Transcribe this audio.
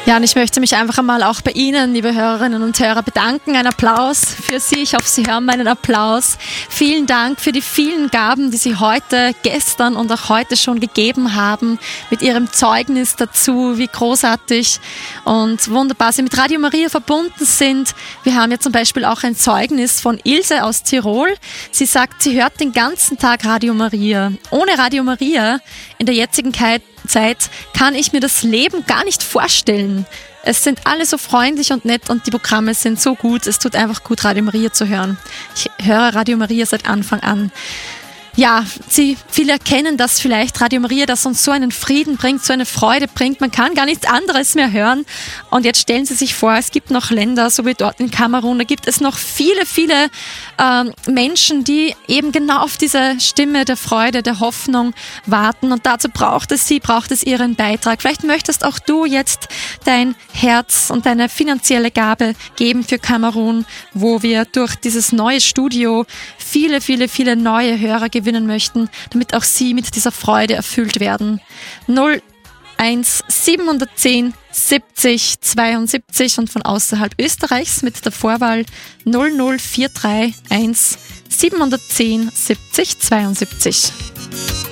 Ja, und ich möchte mich einfach einmal auch bei Ihnen, liebe Hörerinnen und Hörer, bedanken. Ein Applaus für Sie. Ich hoffe, Sie hören meinen Applaus. Vielen Dank für die vielen Gaben, die Sie heute, gestern und auch heute schon gegeben haben, mit Ihrem Zeugnis dazu, wie großartig und wunderbar Sie mit Radio Maria verbunden sind. Wir haben ja zum Beispiel auch ein Zeugnis von Ilse aus Tirol. Sie sagt, sie hört den ganzen Tag Radio Maria. Ohne Radio Maria in der jetzigen Zeit kann ich mir das Leben gar nicht vorstellen. Es sind alle so freundlich und nett und die Programme sind so gut. Es tut einfach gut, Radio Maria zu hören. Ich höre Radio Maria seit Anfang an. Ja, viele erkennen das vielleicht, Radio Maria, das uns so einen Frieden bringt, so eine Freude bringt. Man kann gar nichts anderes mehr hören. Und jetzt stellen Sie sich vor, es gibt noch Länder, so wie dort in Kamerun, da gibt es noch viele Menschen, die eben genau auf diese Stimme der Freude, der Hoffnung warten. Und dazu braucht es Ihren Beitrag. Vielleicht möchtest auch du jetzt dein Herz und deine finanzielle Gabe geben für Kamerun, wo wir durch dieses neue Studio viele neue Hörer gewinnen möchten, damit auch sie mit dieser Freude erfüllt werden. 01 710 70 72 und von außerhalb Österreichs mit der Vorwahl 00431 710 70 72.